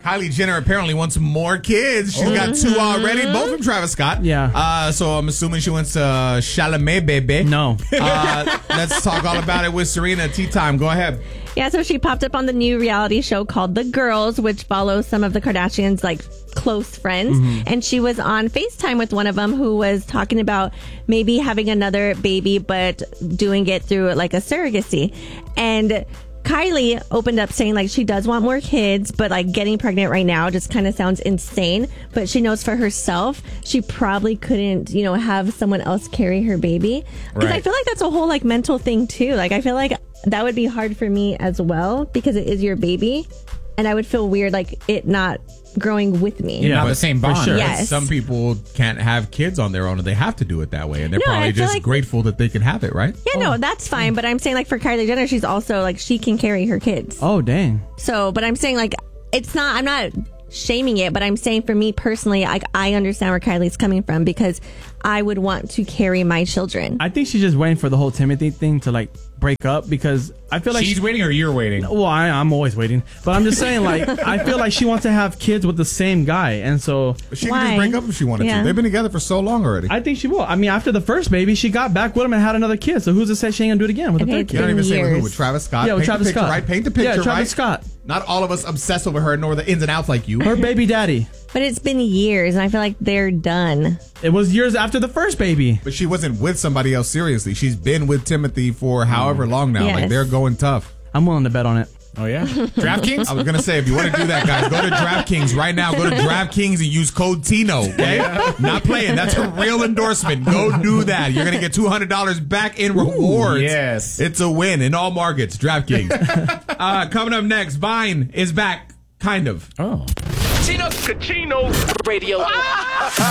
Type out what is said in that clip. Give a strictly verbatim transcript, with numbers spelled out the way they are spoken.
Kylie Jenner apparently wants more kids. She's got two already, both from Travis Scott. Yeah. Uh, so I'm assuming she wants uh, Chalamet, baby. No. Uh, let's talk all about it with Serena. Tea time. Go ahead. Yeah, so she popped up on the new reality show called The Girls, which follows some of the Kardashians' like close friends. Mm-hmm. And she was on FaceTime with one of them who was talking about maybe having another baby, but doing it through like a surrogacy. And Kylie opened up saying like she does want more kids, but like getting pregnant right now just kind of sounds insane. But she knows for herself, she probably couldn't, you know, have someone else carry her baby. Because Right. I feel like that's a whole like mental thing too. Like I feel like that would be hard for me as well because it is your baby. And I would feel weird like it not growing with me. Yeah, not the same bond. sure. Yes. Some people can't have kids on their own and they have to do it that way. And they're No, probably I feel just like- grateful that they can have it, right? Yeah, no, that's fine. But I'm saying like for Kylie Jenner, she's also like she can carry her kids. Oh, dang. So, but I'm saying like it's not, I'm not shaming it, but I'm saying for me personally, I, I understand where Kylie's coming from because I would want to carry my children. I think she's just waiting for the whole Timothy thing to like break up because I feel like She's she- waiting or you're waiting? Well, I, I'm always waiting, but I'm just saying, like, I feel like she wants to have kids with the same guy, and so She Why? can just break up if she wanted Yeah. to. They've been together for so long already. I think she will. I mean, after the first baby, she got back with him and had another kid. So who's to say she ain't gonna do it again with Okay, a third it's you kid? don't even been say with who? years. With Travis Scott? Yeah, with Paint Travis the picture, Scott. right? Paint the picture, Yeah, Travis right? Scott. Not all of us obsess over her, nor the ins and outs like you. Her baby daddy. But it's been years and I feel like they're done. It was years after the first baby. But she wasn't with somebody else seriously. She's been with Timothy for however long now. Yes. Like, they're going tough. I'm willing to bet on it. Oh, yeah? DraftKings? I was going to say, if you want to do that, guys, go to DraftKings right now. Go to DraftKings and use code Tino, okay? Not playing. That's a real endorsement. Go do that. You're going to get two hundred dollars back in rewards. yes. It's a win in all markets. DraftKings. uh, coming up next, Vine is back, kind of. Oh. Chino Cachino Radio.